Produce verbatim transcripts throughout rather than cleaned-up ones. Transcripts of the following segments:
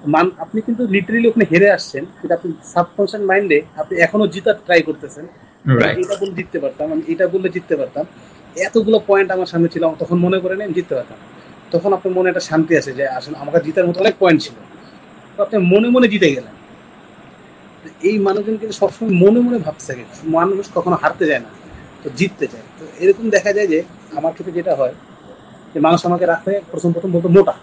মান আপনি কিন্তু লিটারেলি ওখানে হেরে আসছেন, কিন্তু আপনি সাবকনশিয়াস মাইন্ডে আপনি এখনো জিতার ট্রাই করতেছেন, যে আমি রাইট। এটা বলে জিততে পারতাম, আমি এটা বললে জিততে পারতাম। এতগুলো পয়েন্ট আমার সামনে ছিল, আমার তখন মনে করে আমি জিততে পারতাম। তখন আপনার মনে একটা শান্তি আছে যে আসলে আমার কাছে জিতার মতো অনেক পয়েন্ট ছিল, তো আপনি মনে মনে জিতে গেলেন। তো এই মানুষজন কিন্তু সবসময় মনে মনে ভাবতে থাকে, মানুষ কখনো হারতে যায় না, তো জিততে চায়। তো এরকম দেখা যায় যে আমার ক্ষেত্রে যেটা হয়, যে মানুষ আমাকে রাস্তায় প্রথম প্রথম বলতো মোটা,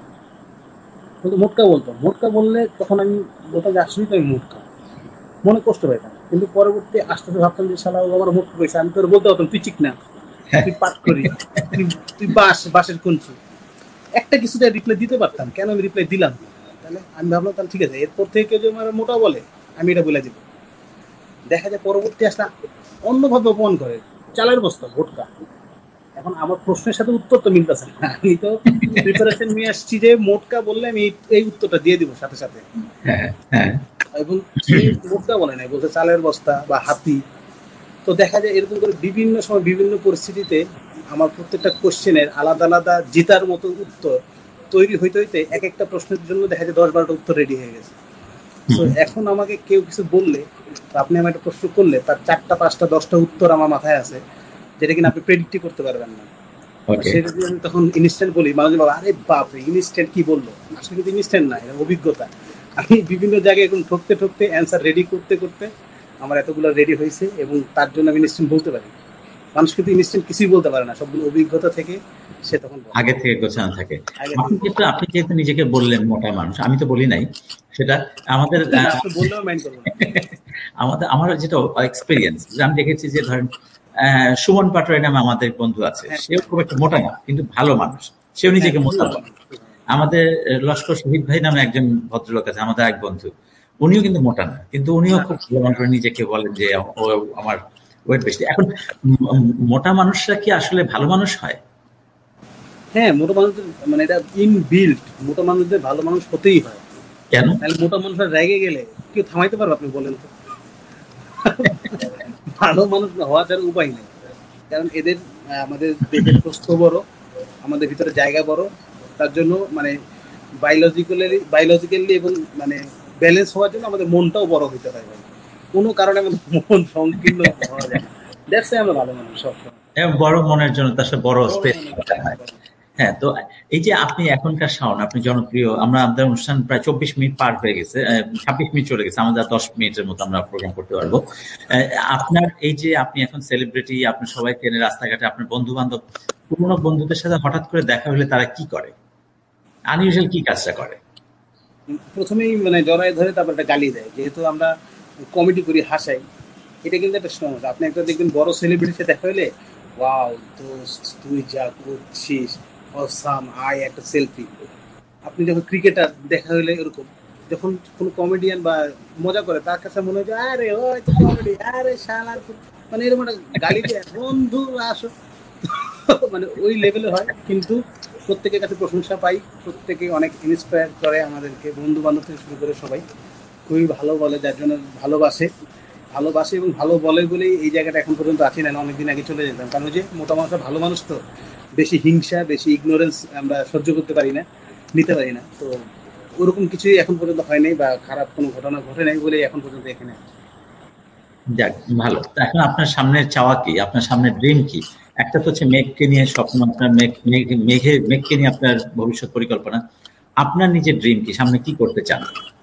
কিন্তু মোটকা বলতো, মোটকা বললে তখন আমি বলতাম যে আসলেই তো আমি মোটকা, মনে কষ্ট পেতাম। কিন্তু পরবর্তী আস্তে আস্তে ভাবতাম যে শালা ও আমার মোটকা কইছে, আমি তোর বলতে পারতাম তুই চিক না, তুই পাট করি, তুই তুই বাস বাসের কঞ্চি, একটা কিছুতে রিপ্লাই দিতে পারতাম, কেন আমি রিপ্লাই দিলাম না? তাহলে আমি ভাবলাম তাহলে ঠিক আছে, এরপর থেকে কেউ যদি আমার মোটা বলে আমি এটা বলে দিব। দেখা যায় পরবর্তী আসলে অন্যভাবে অপমান করে, চালের বস্তা ভোটকা। এখন আমার প্রশ্নের সাথে উত্তর তো মিলতেছে না, আমি তো প্রিপারেশন নিয়ে আসছি যে মোটকা বললে আমি এই এই উত্তরটা দিয়ে দিব সাথে সাথে, হ্যাঁ, হ্যাঁ। এবং সে মোটকা বলে নাই, বলছে চালের বস্তা বা হাতি। তো দেখা যায় এরকম করে বিভিন্ন সময় বিভিন্ন পরিস্থিতিতে আমার প্রত্যেকটা কোশ্চেনের আলাদা আলাদা জেতার মতো উত্তর তৈরি হইতে হইতে এক একটা প্রশ্নের জন্য দেখা যায় দশ বারোটা উত্তর রেডি হয়ে গেছে। সো হুম। এখন আমাকে কেউ কিছু বললে, বা আপনি আমার একটা প্রশ্ন করলে, তার চারটা পাঁচটা দশটা উত্তর আমার মাথায় আছে, যেটা কিনা আপনি প্রেডিক্টই করতে পারবেন না। ওকে। সেটা যদি আমি তখন ইনস্ট্যান্ট বলি, মানুষ বাবা আরে বাপরে ইনস্ট্যান্ট কি বললো, আসলে কিন্তু ইনস্ট্যান্ট না, এটা অভিজ্ঞতা। আমি বিভিন্ন জায়গায় এখন ঠকতে ঠকতে অ্যান্সার রেডি করতে করতে আমার এতগুলো রেডি হয়েছে, এবং তার জন্য আমি ইনস্ট্যান্ট বলতে পারি। মানুষ কিন্তু ইনস্ট্যান্ট কিছুই বলতে পারে না, সবগুলো অভিজ্ঞতা থেকে সে তখন বলে। আগে থেকে গোছানো থাকে। আগে আপনি থেকে যেহেতু আপনি যেহেতু নিজেকে বললেন মোটা মানুষ, আমি তো বলি নাই সেটা। আমাদের আহ, আপনি বললেও মাইন্ড করবো না। আমাদের আমার যেটা এক্সপিরিয়েন্স, আমি দেখেছি যে ধরেন আহ, সুমন পাটোয়ারি নামে আমাদের বন্ধু আছে, হ্যাঁ সেও হ্যাঁ খুব একটা মোটা না কিন্তু ভালো মানুষ, সেও হ্যাঁ, নিজেকে খুবই মোটা ভালো বলে। মানুষ, খুবই ভালো। আমাদের আহ, লস্কর শহীদ ভাই নামে একজন ভদ্রলোক আছে, আমাদের এক বন্ধু, উনিও কিন্তু মোটা না, কিন্তু উনিও না খুব না, ভালো মানুষ করে নিজেকে বলেন যে ও আমার ওয়েট বেশি। এখন উম, মোটা মানুষরা কি আসলে ভালো মানুষ হয়? হ্যাঁ মোটা মানুষদের মানে এটা ইন বিল্ড, মোটা মানুষদের ভালো মানুষ হতেই হয়। কেন? তাহলে মোটা মানুষরা রেগে গেলে কেউ থামাইতে পারবে, আপনি বলেন তো? ভালো মানুষ হওয়ার যার উপায় নেই, কারণ এদের আহ, আমাদের দেহের প্রস্থ বড়, আমাদের ভিতরে জায়গা বড়, তার জন্য মানে বায়োলজিক্যালি বায়োলজিক্যালি এবং মানে ব্যালেন্স হওয়ার জন্য আমাদের মনটাও বড় হইতে হয় ভাই। কোনো কারণে আমাদের মন সংকীর্ণ হওয়া যায় না। দ্যাটস আমরা ভালো মানুষ সবসময়। হ্যাঁ, বড় মনের জন্য তার সাথে বড় বড় স্পেস মনে দরকার হয়। হ্যাঁ, তো এই যে আপনি এখনকার শাওন, আপনি জনপ্রিয়, আমরা আমাদের অনুষ্ঠান প্রায় চব্বিশ মিনিট পার হয়ে গেছে, ছাব্বিশ মিনিট চলে গেছে, আমাদের আর দশ মিনিটের মতো আমরা প্রোগ্রাম করতে পারবো। আহ, আপনার এই যে আপনি এখন সেলিব্রিটি, আপনার সবাই চেনে রাস্তাঘাটে, আপনার বন্ধু বান্ধব, পুরোনো বন্ধুদের সাথে হঠাৎ করে দেখা হলে তারা কি করে, আনইউজুয়াল কি কাজটা করে? প্রথমেই মানে জড়াই ধরে তারপর একটা গালি দেয়, যেহেতু আমরা কমেডি করি, হাসাই। এটা কিন্তু একটা সমস্যা, আপনি একটা দেখবেন বড় সেলিব্রিটির সাথে দেখা হলে, ওয়াও দোস্ত তুই যা করছিস, অসাম, আয় একটা সেলফি। আপনি যখন ক্রিকেটার দেখা হলে এরকম, যখন কোনো কমেডিয়ান বা মজা করে তার কাছে মনে হয় যে আরে ওই তো কমেডি, আরে শালার পুত-" মানে এরকম একটা গালি দিয়ে বন্ধু আসো, মানে ওই লেভেলে হয়। কিন্তু প্রত্যেকের কাছে প্রশংসা পাই, প্রত্যেকে অনেক ইন্সপায়ার করে আমাদেরকে, বন্ধু বান্ধব থেকে শুরু করে সবাই খুবই ভালো বলে, যার জন্য ভালোবাসে। ভালোবাসে এবং ভালো বলে বলেই এই জায়গাটা এখন পর্যন্ত আছি, না অনেকদিন আগে চলে যেতাম, কারণ ওই যে মোটা মানুষরা ভালো মানুষ তো, বেশি হিংসা বেশি ইগনোরেন্স আমরা সহ্য করতে পারি না, নিতে পারি না। তো ওরকম কিছুই এখন পর্যন্ত হয় নাই, বা খারাপ কোনো ঘটনা ঘটে নাই বলেই এখন পর্যন্ত এখানে আছি। যাক, ভালো। তো এখন আপনার সামনের চাওয়া কি, আপনার সামনের ড্রিম কি? একটা তো হচ্ছে মেঘকে নিয়ে স্বপ্ন, আপনার মেঘ মেঘ- মেঘে মেঘকে নিয়ে আপনার ভবিষ্যৎ পরিকল্পনা। আপনার নিজের ড্রিম কি, সামনে কি করতে চান?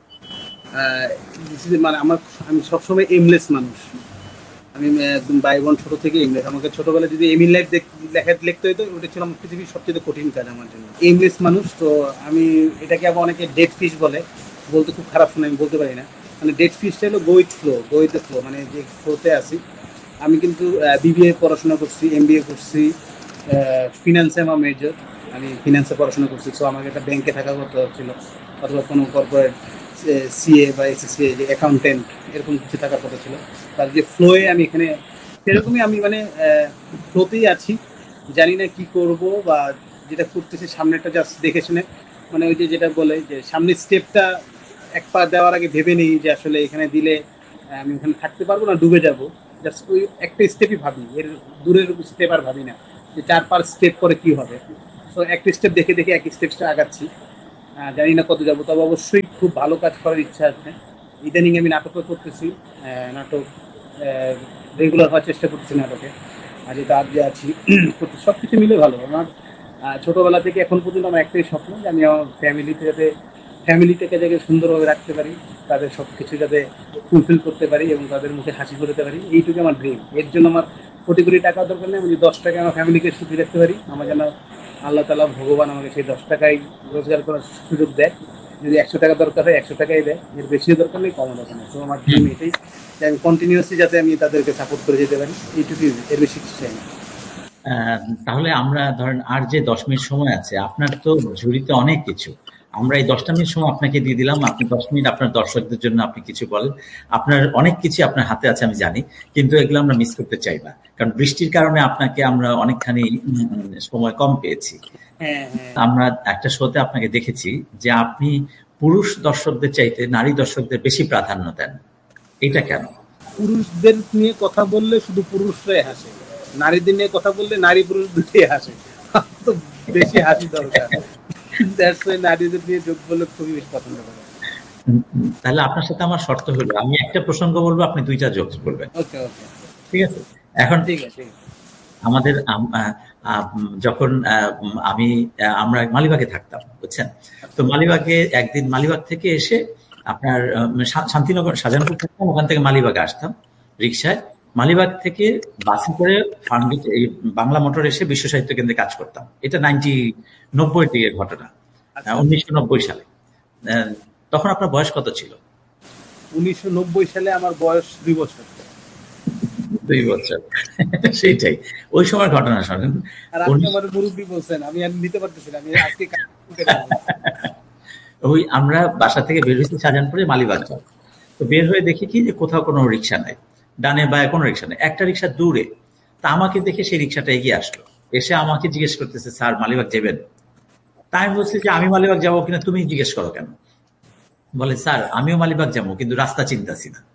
আহ, মানে আমার, আমি সবসময় এমলেস মানুষ। আমি আহ, একদম বাই বোন ছোট থেকে এমলেস, আমাকে ছোটবেলায় যদি এম ইন লাইফ লেখা লিখতে হতো, ওটা ছিল আমার পৃথিবীর সবচেয়ে কঠিন কাজ আমার জন্য, এমলেস মানুষ। তো আমি এটাকে আবার অনেকে ডেড ফিশ বলে, বলতে খুব খারাপ শুনে, আমি বলতে পারি না। মানে ডেড ফিশটা হলো গোইট ফ্লো, গোইতে ফ্লো, মানে যে ফ্লোতে আছি। আমি কিন্তু বিবিএ পড়াশোনা করছি, এমবিএ করছি, ফিনান্সে আমার মেজর, আমি ফিনান্সে পড়াশোনা করছি। সো আমাকে একটা ব্যাংকে থাকা করতে হচ্ছিল, অথবা কোনো কর্পোরেট সিএ বা এসএসসি যে অ্যাকাউন্টেন্ট, এরকম কিছু থাকার কথা ছিল। তার যে ফ্লোয়ে আমি এখানে সেরকমই আমি মানে ফ্লোতেই আছি। জানি না কি করব, বা যেটা করতেছি সামনেটা জাস্ট দেখে শুনে, মানে ওই যে যেটা বলে যে সামনের স্টেপটা এক পা দেওয়ার আগে ভেবে নিই যে আসলে এখানে দিলে আহ, আমি ওখানে থাকতে পারবো না, ডুবে যাব। জাস্ট ওই একটা স্টেপই ভাবি, এর দূরের স্টেপ আর ভাবি না যে চার পাঁচ স্টেপ করে কি হবে। তো একটা স্টেপ দেখে দেখে এক স্টেপটা আগাচ্ছি। আহ, জানি না কত যাবো, তবে অবশ্যই খুব ভালো কাজ করার ইচ্ছা আছে। ইদানিং আমি নাটকও করতেছি, আহ, নাটক রেগুলার হওয়ার চেষ্টা করতেছি নাটকে। আর যেটা আজ যে আছি করতে সব কিছু মিলে ভালো আমার। আহ, ছোটবেলা থেকে এখন পর্যন্ত আমার একটাই স্বপ্ন যে আমি আমার ফ্যামিলিতে যাতে ফ্যামিলিটাকে যাতে সুন্দরভাবে রাখতে পারি, তাদের সব কিছু যাতে ফুলফিল করতে পারি এবং তাদের মুখে হাসি ফোটাতে পারি, এইটুকু আমার ড্রিম। এর জন্য আমার কোটি কোটি টাকা দরকার নেই, আমি যদি দশ টাকা আমার ফ্যামিলিকে সুখী রাখতে পারি, আমার যেন আল্লাহ তালা ভগবান আমাকে সেই দশ টাকাই রোজগার করার সুযোগ দেয়। যদি একশো টাকা দরকার হয় একশো টাকাই দেয়, এর বেশিও দরকার নেই, কমও দরকার নেই। তো আমার হুম। ড্রিম এটাই যে আমি কন্টিনিউয়াসলি যাতে আমি তাদেরকে সাপোর্ট করে যেতে পারি, এইটুকুই, এর বেশি কিছু চাই না। আহ, তাহলে আমরা ধরেন আর যে দশ মিনিট সময় আছে, আপনার তো ঝুড়িতে অনেক কিছু, আমরা এই দশটা মিনিট সময় আপনাকে দিয়ে দিলাম, আপনি দশ মিনিট আপনার দর্শকদের জন্য আপনি কিছু বলেন। আপনার অনেক কিছু আপনার হাতে আছে আমি জানি, কিন্তু এগুলো আমরা মিস করতে চাই না, কারণ বৃষ্টির কারণে আপনাকে আমরা অনেকখানি উম, সময় কম পেয়েছি। হ্যাঁ হ্যাঁ। আমরা একটা শোতে আপনাকে দেখেছি যে আপনি পুরুষ দর্শকদের চাইতে নারী দর্শকদের বেশি প্রাধান্য দেন, এটা কেন? পুরুষদের নিয়ে কথা বললে শুধু পুরুষরাই হাসে, নারীদের নিয়ে কথা বললে নারী পুরুষ দুটোই হাসে। আমার তো বেশি হাসি দরকার, দ্যাটস ওয়াই নারীদের নিয়ে যোগ বলে খুবই বেশি পছন্দ করে। উম, উম, তাহলে আপনার সাথে আমার শর্ত হলো আমি একটা প্রসঙ্গ বলবো, আপনি দুইটা জোকস বলবেন, ওকে ওকে। ঠিক আছে? এখন ঠিক আছে। আমাদের আম- আহ, আহ, উম, যখন আহ, উম, আমি আহ, আমরা মালিবাগে থাকতাম, বুঝছেন? তো মালিবাগে একদিন মালিবাগ থেকে এসে আপনার আহ, শা- শান্তিনগর শাহজাহানপুর থাকতাম, ওখান থেকে মালিবাগে আসতাম রিক্সায়। মালিবাগ থেকে বাসে করে ফার্মগেট এই বাংলা মোটর এসে বিশ্ব সাহিত্য কেন্দ্রে কাজ করতাম। এটা নাইনটি নব্বই দিকের ঘটনা, আচ্ছা আচ্ছা। উনিশশো নব্বই সালে। আহ, তখন আপনার বয়স কত ছিল? উনিশশো নব্বই সালে আমার বয়স দুই বছর। দুই বছর। সেইটাই, ওই সময় ঘটনা শোনেন। আর আপনি উনিশ আমার মুরব্বী বলছেন, আমি আর নিতে পারতেছি না, আমি আজকে কাজ উঠে যাবো। ওই আমরা বাসা থেকে বের হয়েছি শাহজাহানপুরে মালিবাগ যাব। তো বের হয়ে দেখি কি যে কোথাও কোনো রিক্সা নাই, ডানে বায়ে কোনো রিক্সা নেই, একটা রিক্সা দূরে। তা আমাকে দেখে সেই রিক্সাটা এগিয়ে আসলো, এসে আমাকে জিজ্ঞেস করতেছে, স্যার মালিবাগ যাবেন? তাই আমি বলছি যে আমি মালিবাগ যাবো কিনা তুমি জিজ্ঞেস করো কেন? বলে, স্যার আমিও মালিবাগ যাবো কিন্তু রাস্তা চিনতাছি না,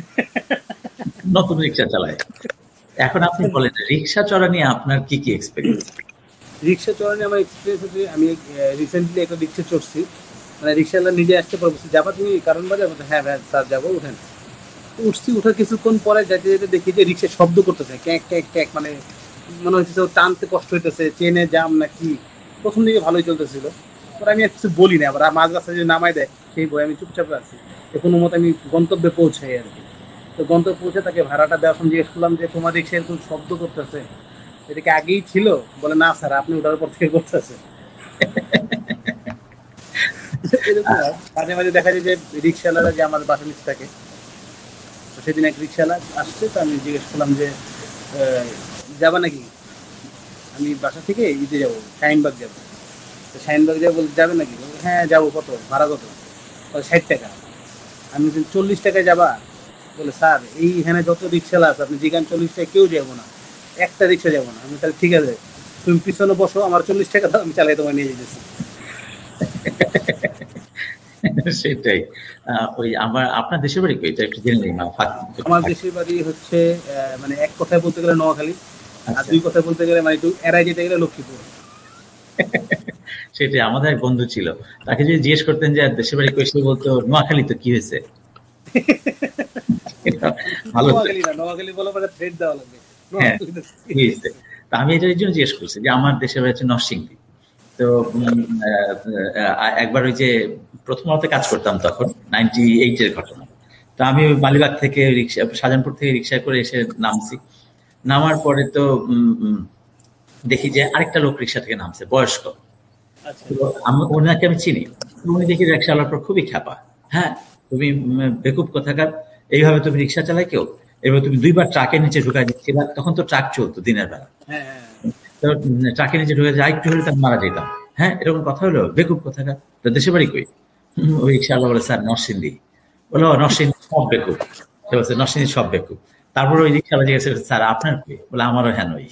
নতুন রিক্সা চালায়। এখন আপনি বলেন রিক্সা চড়া নিয়ে আপনার কি কি এক্সপিরিয়েন্স? রিক্সা চড়ানো আমার এক্সপিরিয়েন্স হচ্ছে, আমি রিসেন্টলি একটা রিক্সা চড়ছি, মানে রিক্সাওয়ালা নিজে আসতে পারবো, যাবা তুমি কারণ বাজার? বলতে হ্যাঁ হ্যাঁ স্যার যাবো, উঠেন। তো উঠছি, উঠার কিছুক্ষণ পরে যেতে যেতে দেখি যে রিক্সা শব্দ করতেছে, ক্যাঁক ক্যাঁক ক্যাঁক, মানে মনে হচ্ছে ও টানতে কষ্ট হইতেছে, চেনে জাম না কি। প্রথম দিকে ভালোই চলতেছিল, পরে আমি আর কিছু বলি না, আবার মাঝ রাস্তায় যদি নামাই দেয় সেই বই, আমি চুপচাপ আছি। তো কোনো মতো আমি গন্তব্যে পৌঁছাই আর কি। তো গন্তব্যে পৌঁছে তাকে ভাড়াটা দেওয়ার সময় জিজ্ঞেস করলাম যে তোমার রিক্সা এরকম শব্দ করতেছে, এটা কি আগেই ছিল? বলে না স্যার, আপনি ওঠার পর থেকে করতেছে। এরকম হয়। মাঝে মাঝে দেখা যায় যে রিক্সাওয়ালারা যে আমার বাসা নিচে থাকে, তো সেদিন এক রিক্সাওয়ালা আসছে, তো আমি জিজ্ঞেস করলাম যে আহ, যাবা নাকি? আমি বাসা থেকে ইতে যাবো, শাহিনবাগ যাবো। তো শাহিনবাগ যাবো, বলতে যাবে নাকি? বলছে, হ্যাঁ যাবো। কত ভাড়া কত? বলে ষাট টাকা। আমি বলছি চল্লিশ টাকায় যাবা? বলে স্যার এইখানে যত রিক্সাওয়ালা আছে আপনি যেখানে চল্লিশ টাকা কেউ যাবো না, একটা রিক্সা যাবো না। আমি তাহলে ঠিক আছে, তুমি পিছনে বসো, আমার চল্লিশ টাকা দাও, আমি চালাই তোমায় নিয়ে যেতেছি। সেটাই। আহ, ওই আমার আপনার দেশের বাড়ি কই এটা একটু জেনে নিই না, ফাঁক- যদি আমার থাকে। দেশের বাড়ি হচ্ছে আহ, মানে এক কথায় বলতে গেলে নোয়াখালী, আর আচ্ছা, দুই কথায় বলতে গেলে মানে একটু এড়াই যেতে গেলে লক্ষ্মীপুর। সেটাই। আমাদের এক বন্ধু ছিল, তাকে যদি জিজ্ঞেস করতেন যে দেশের বাড়ি কই, সে বলতো নোয়াখালী। তো কি হয়েছে? এটা মানে শুধু ভালো তো। নোয়াখালী না, নোয়াখালী বলা পরে থ্রেড দেওয়া লাগবে। হ্যাঁ, নোয়াখালী তো কি হয়েছে? তা আমি এটার জন্য জিজ্ঞেস করছি যে আমার দেশের বাড়ি হচ্ছে নরসিংদী। তো উম, আহ, আহ, একবার ওই যে প্রথম আলোতে কাজ করতাম তখন, নাইনটি এইট এর ঘটনা। তো আমি ওই মালিবাগ থেকে রিক্সা, শাহজাহানপুর থেকে রিক্সায় করে এসে নামছি। নামার পরে তো উম, উম, দেখি যে আরেকটা লোক রিক্সা থেকে নামছে, বয়স্ক। আচ্ছা। তো আমি ওনাকে আমি চিনি। তো উনি দেখি রিক্সাওয়ালার পর খুবই খ্যাপা। হ্যাঁ, তুমি উম, বেকুব কোথাকার, এইভাবে তুমি রিক্সা চালাই কেউ? এবার তুমি দুইবার ট্রাকের নিচে ঢুকাই দিচ্ছিলা, তখন তো ট্রাক চলতো দিনের বেলা। হ্যাঁ হ্যাঁ। তো উম, ট্রাকের নিচে ঢুকে যায় একটু হলে তার মারা যেতাম। হ্যাঁ, এরকম কথা হলো, বেকুব কোথাকার। তো দেশের বাড়ি কই? হুম, ওই রিক্সাওয়ালা বলে, স্যার নরসিংদী। বলো নরসিংদী সব বেকুব। সে বলছে নরসিংদী সব বেকুব। তারপর ওই রিক্সাওয়ালা জিজ্ঞেস করছে, স্যার আপনার কি? বলে আমারও হ্যাঁ নই।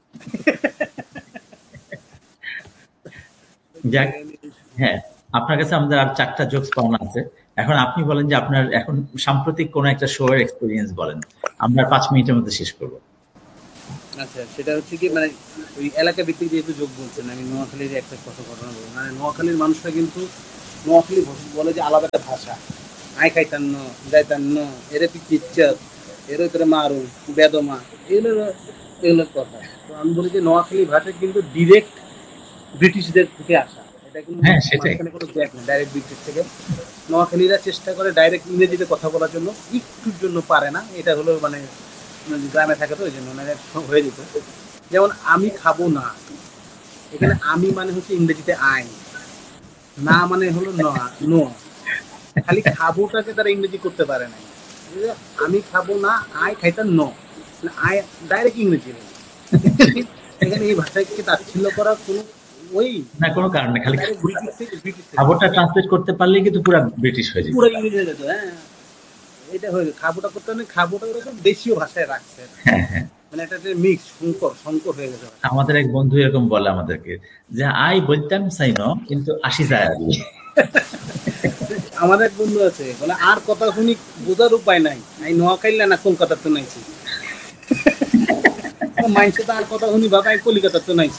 যাক, হ্যাঁ, আপনার কাছে আমাদের আর চারটা জোকস পাওনা আছে। এখন আপনি বলেন যে আপনার এখন সাম্প্রতিক কোন একটা শো এর এক্সপেরিয়েন্স বলেন, আমরা পাঁচ মিনিটের মধ্যে শেষ করবো। আচ্ছা, সেটা হচ্ছে কি মানে ওই এলাকা ভিত্তিক যেহেতু যোগ বলছেন, আমি নোয়াখালীর একটা কথা ঘটনা বলবো। মানে নোয়াখালীর মানুষরা কিন্তু নোয়াখালী ভাষা বলে যে আলাদা একটা ভাষা। আই খাইতান্ন, যাইতান্ন, এরে তুই কিচ্ছাপ, এর ভিতরে মারু, বেদমা, এগুলো এগুলোর কথা। তো আমি বলি যে নোয়াখালী ভাষা কিন্তু ডিরেক্ট ব্রিটিশদের থেকে আসা। এটা কিন্তু হ্যাঁ, সেটাই। মাঝখানে কোনো গ্যাপ নেই, ডাইরেক্ট ব্রিটিশ থেকে। নোয়াখালীরা চেষ্টা করে ডাইরেক্ট ইংরেজিতে কথা বলার জন্য, একটুর জন্য পারে না। এটা হলো মানে মানে গ্রামে থাকে তো ওই জন্য মানে হয়ে যেত। যেমন আমি খাবো না, এখানে হ্যাঁ, আমি মানে হচ্ছে ইংরেজিতে আই, না মানে হলো ন, নো। খালি খাবোটাকে তারা ইংরেজি করতে পারে না। আমি খাবো না, আই খাইতাম ন, আই ডাইরেক্ট ইংরেজি। এখানে এই ভাষাকে তাচ্ছিল্য করার কোনো ওই না কোনো কারণ নেই, খালি ডাইরেক্ট ব্রিটিশ থেকে ব্রিটিশ থেকে খবরটা ট্রান্সলেট করতে পারলেই কিন্তু পুরো ব্রিটিশ হয়ে যেত। পুরো ইংরেজি হয়ে যেত। হ্যাঁ, এটা হয়ে খাবোটা করতে মানে খাবোটা ওরকম দেশীয় ভাষায় রাখছে। হ্যাঁ, হ্যাঁ। মানে এটা একটা মিক্স সংকর সংকর হয়ে গেছে ভাষা। আমাদের এক বন্ধু এরকম বলে আমাদেরকে যে আই বলতাম চাই ন, কিন্তু আসি যায় আর কি। আমাদের এক বন্ধু আছে বলে আর কথা শুনি বোঝার উপায় নাই, আমি নোয়াখাইলে না কলকাতার তো নাইছি। মাইনসে তো আর কথা শুনি বাবা আমি কলিকাতার তো নাইছি।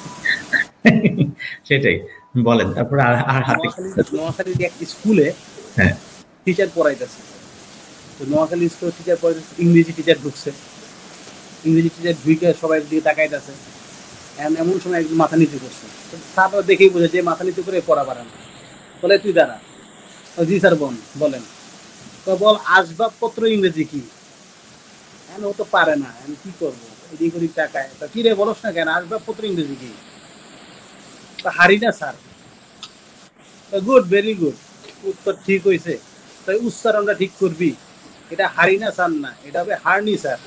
সেটাই বলেন, তারপরে আর আর হাতে কি? নোয়াখালী নোয়াখালীর এক স্কুলে হ্যাঁ, টিচার পড়াইতেছে। তো নোয়াখালী স্কুলে টিচার পড়াইতেছে, ইংরেজি টিচার ঢুকছে। ইংরেজি টিচার ঢুকে সবাই দিকে তাকাইতেছে। এমন সময় একজন মাথা নিচু করছে। তারপর দেখেই বোঝে যে মাথা নিচু করে পড়া পারে না। বলে তুই দাঁড়া। জি স্যার বোন বলেন। তো বল আসবাবপত্র ইংরেজি কি? হ্যাঁ, ও তো পারে না, আমি কি করবো? এদিক ওদিক টাকায় তা কি রে বলস না কেন, আসবাবপত্র ইংরেজি কি? তা হারি না স্যার। গুড, ভেরি গুড, উত্তর ঠিক হয়েছে। তাই উচ্চারণটা ঠিক করবি। এটা হারি না স্যার না, এটা হবে হারনি স্যার।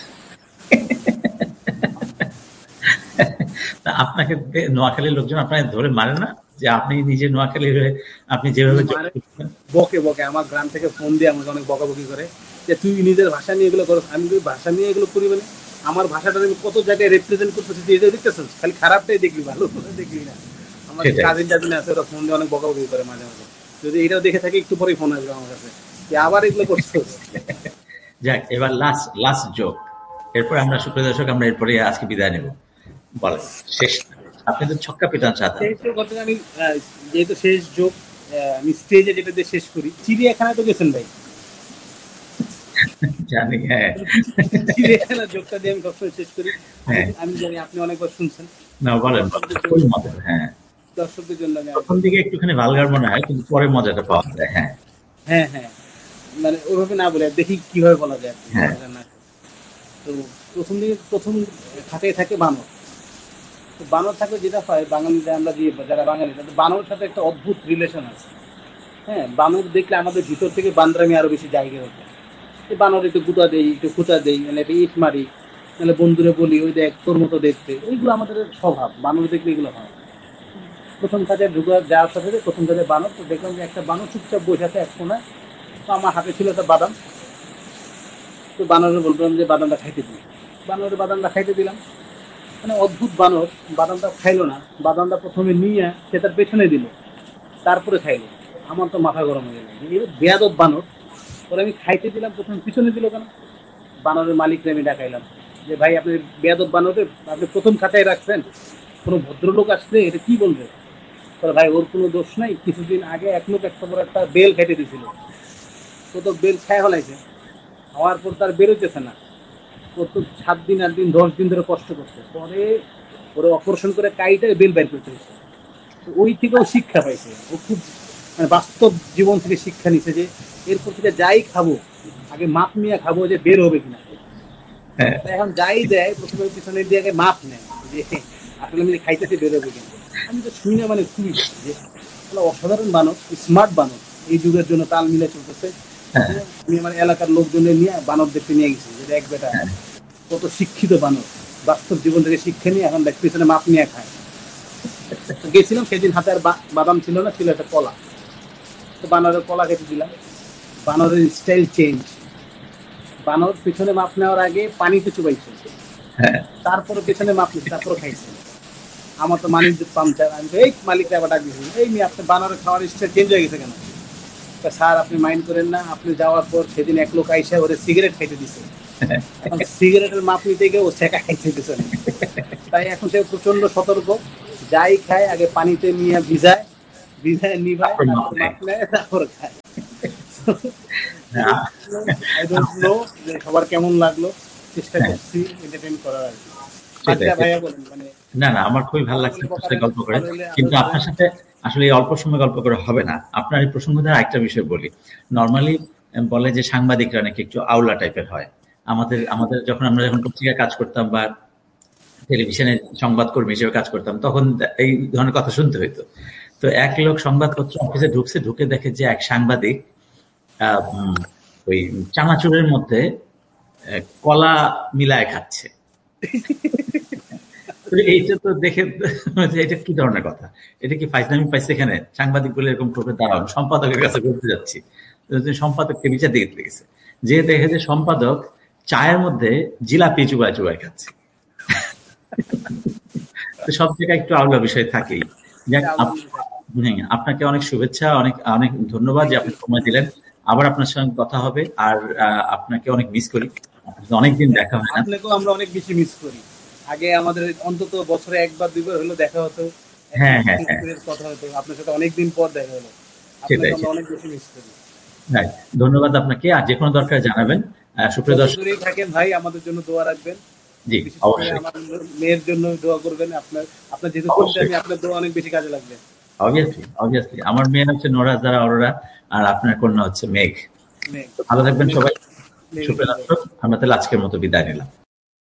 তা আপনাকে দে- নোয়াখালীর লোকজন আপনাকে ধরে মারে না যে আপনি নিজে নোয়াখালীর হয়ে আপনি যেভাবে মানে যোগাযোগ করেন? বকে বকে আমার গ্রাম থেকে ফোন দিয়ে আমাকে অনেক বকাবকি করে যে তুই নিজের ভাষা নিয়ে এগুলো করো। আমি তুই ভাষা নিয়ে এগুলো করি মানে আমার ভাষাটা আমি কত জায়গায় রিপ্রেজেন্ট করতেছি, তুই এটা দেখতেছিস, খালি খারাপটাই দেখবি, ভালো করে দেখবি না। আমার যে সেটাই। কাজিন টাজিন আছে ওরা ফোন দিয়ে অনেক বকাবকি করে মাঝে মাঝে। যদি এটাও দেখে থাকে একটু পরেই ফোন আসবে আমার কাছে যে আবার এগুলো করছিস। যাক, এবার লাস্ট লাস্ট জোক, এরপর আমরা সুপ্রিয় দর্শক আমরা এরপরে আজকে বিদায় নেব। বলেন, শেষ। আপনি তো ছক্কা পিটান সাধারণ। শেষ যোগ হচ্ছে আমি আহ, যেহেতু শেষ যোগ, আহ, আমি স্টেজে যেটা দিয়ে শেষ করি, চিড়িয়াখানায় তো গেছেন ভাই। জানি, হ্যাঁ। চিড়িয়াখানার যোগটা দিয়ে আমি সবসময় শেষ করি। আমি হ্যাঁ, আমি জানি আপনি অনেকবার শুনছেন। না বলেন বলেন, দর্শকদের জন্য খুবই মজার। হ্যাঁ, দর্শকদের জন্য আমি প্রথম আরেকবার দিকে বলি। একটুখানি ভালগার মনে হয়, কিন্তু পরে মজাটা পাওয়া যায়। হ্যাঁ, হ্যাঁ, হ্যাঁ, মানে ওইভাবে না বলে দেখি কিভাবে বলা যায় আর কি, হ্যাঁ, মজাটা না। তো প্রথম দিকে প্রথম খাতায় থাকে বানর। তো বানর থাকলে যেটা হয় বাঙালিরা, আমরা যে যারা বাঙালি তাদের বানরের সাথে একটা অদ্ভুত রিলেশন আছে। হ্যাঁ, বানর দেখলে আমাদের ভিতর থেকে বান্দরামি আরো বেশি জায়গা হতো। এই বানর একটু গুতা দেই, একটু খুঁচা দেই, মানে একটা ইট মারি, নাহলে বন্ধুরে বলি ওই দেখ তোর মতো দেখতে। এইগুলো আমাদের স্বভাব, বানর দেখলে এগুলো হয়। প্রথম কাজে ঢুকে যাওয়ার সাথে সাথে প্রথম কাজে বানর, তো দেখলাম যে একটা বানর চুপচাপ বসে আছে এক কোনায়। তো আমার হাতে ছিল একটা বাদাম। তো বানরে বললাম যে বাদামটা খাইতে দিই। বানরের বাদামটা খাইতে দিলাম। মানে অদ্ভুত বানর, বাদামটা খাইলো না। বাদামটা প্রথমে নিয়ে সে তার পেছনে দিল, তারপরে খাইলো। আমার তো মাথা গরম হয়ে গেল, এই বেয়াদব বানর। পরে আমি খাইতে দিলাম, প্রথমে পিছনে দিল কেন? বানরের মালিককে আমি ডাকাইলাম যে ভাই আপনি বেয়াদব বানরে আপনি প্রথম খাতায় রাখছেন, কোনো ভদ্রলোক আসলে এটা কি বলবে? তাহলে ভাই ওর কোনো দোষ নাই, কিছুদিন আগে এক লোক একটা বড় একটা বেল খেতে দিয়েছিল। তো তো বেল খায় হলাইছে, হওয়ার পর তার বেরোতেছে না। ও তো সাত দিন আট দিন দশ দিন ধরে কষ্ট করছে, পরে ওরা অপারেশন করে কাইটা বেল বাইর করতে হয়েছে। তো ওই থেকেও শিক্ষা পাইছে, ও খুব মানে বাস্তব জীবন থেকে শিক্ষা নিছে যে এরপর থেকে যাই খাবো আগে মাপ নিয়ে খাবো যে বের হবে কিনা। হ্যাঁ। তা এখন যাই দেয় প্রথমে পিছনের দিয়ে আগে মাপ নেয় যে আসলে আমি খাইতেছি বের হবে কিনা। আমি তো শুনে মানে খুবই যে আসলে অসাধারণ বানর, স্মার্ট বানর, এই যুগের জন্য তাল মিলে চলতেছে। হ্যাঁ, আমি আমার এলাকার লোকজনের নিয়ে বানর দেখতে নিয়ে গেছি যে এক বেটা কত শিক্ষিত বানর, বাস্তব জীবন থেকে শিক্ষা নিয়ে এখন দেখ পিছনে মাপ নিয়ে খায়। তো গেছিলাম সেদিন, হাতে আর বা- বাদাম ছিল না, ছিল একটা কলা। তো বানরের কলা খেতে দিলাম। বানরের স্টাইল চেঞ্জ। বানর পিছনে মাপ নেওয়ার আগে পানিতে চুবাইছে, হ্যাঁ, তারপরে পেছনে মাপ নিচ্ছে, তারপরে খাইছে। আমার তো মালিক পাংচার, আমি তো এই মালিককে আবার ডাক দিয়েছি, এই মেয়ে আপনি বানরের খাওয়ার স্টাইল চেঞ্জ হয়ে গেছে কেন? তা স্যার আপনি মাইন্ড করেন না, আপনি যাওয়ার পর সেদিন এক লোক আইসা ওরে সিগারেট খাইতে দিছে। এখন সিগারেটের মাপ নিতে গিয়ে ও ছেঁকা খাইছে পিছনে। তাই এখন সে প্রচন্ড সতর্ক, যাই খায় আগে পানিতে নিয়ে ভিজায়, ভিজায় নিভায়, তারপর মাপ তারপর নেয়। মাপ নেয়, তারপর খায়। হ্যাঁ, আই ডোন্ট নো যে সবার কেমন লাগলো, চেষ্টা হ্যাঁ, করছি এন্টারটেইন করার আর কি। সেটাই আচ্ছা সেটাই। ভাইয়া বলেন, মানে না না আমার খুবই ভালো ভালো লাগছে হলে আপনার সাথে বকারেন, গল্প করে, ভালো হলে আরো কিন্তু করেন। আপনার সাথে আসলে এই অল্প সময় গল্প করে হবে না। আপনার এই প্রসঙ্গ দ্বারা একটা বিষয় বলি। নর্মালি বলে যে সাংবাদিকরা নাকি একটু আউলা টাইপের হয়। আমাদের আমাদের যখন আমরা যখন পত্রিকায় কাজ করতাম বা টেলিভিশনে সংবাদকর্মী হিসেবে কাজ করতাম, তখন এই ধরনের কথা শুনতে হইতো। তো এক লোক সংবাদপত্র অফিসে ঢুকছে, ঢুকে দেখে যে এক সাংবাদিক আহ, উম, ওই চানাচুরের মধ্যে আহ, কলা মিলায় খাচ্ছে। তো এইটা তো দেখে যে এটা কি ধরনের কথা, এটা কি ফাইজলামি পাইছে এখানে, সাংবাদিক বলে এরকম করবে, দাঁড়াও সম্পাদকের কাছে করতে যাচ্ছি। তো যে সম্পাদককে বিচার দিতে গেছে, যে দেখে যে সম্পাদক চায়ের মধ্যে জিলাপি চুবায় চুবায় খাচ্ছে। তো সব জায়গায় একটু আলাদা বিষয় থাকেই। যাক, আপ- হ্যাঁ, আপনাকে অনেক শুভেচ্ছা, অনেক অনেক ধন্যবাদ যে থ্যাংক ইউ। আপনি সময় দিলেন। আবার আপনার সঙ্গে কথা হবে। আর আহ, আপনাকে অনেক মিস করি, আপনার সাথে অনেকদিন দেখা হয় না। আপনাকেও আমরা অনেক বেশি মিস করি। আগে আমাদের অন্তত বছরে একবার দুইবার হলো দেখা হতো, হ্যাঁ একসাথে হ্যাঁ ফেস হ্যাঁ, টু ফেস কথা হতো, আপনার সাথে অনেকদিন পর দেখা হলো। আপনাকে সেটাই আমরা সেটাই। অনেক বেশি মিস করি। Right. ধন্যবাদ আপনাকে। আর যে কোনো দরকার জানাবেন। আহ, সুপ্রিয় যত দর্শক। দূরেই থাকেন ভাই, আমাদের জন্য দোয়া রাখবেন। জি, বিশেষ করে অবশ্যই। আমার মেয়ের জন্য দোয়া করবেন। আপনার আপনার যেহেতু শুনতে অবশ্যই। আমি, আপনার দোয়া অনেক বেশি কাজে লাগবে। অবভিয়াসলি অবভিয়াসলি আমার মেয়ে হচ্ছে নোরা যারা অরোরা, আর আপনার কন্যা হচ্ছে মেঘ। মেয়ে তো ভালো থাকবেন মেয়ে সবাই। মেয়ের সুপ্রিয় জন্য দোয়া। দর্শক, আমরা তাহলে আজকের মতো বিদায় নিলাম।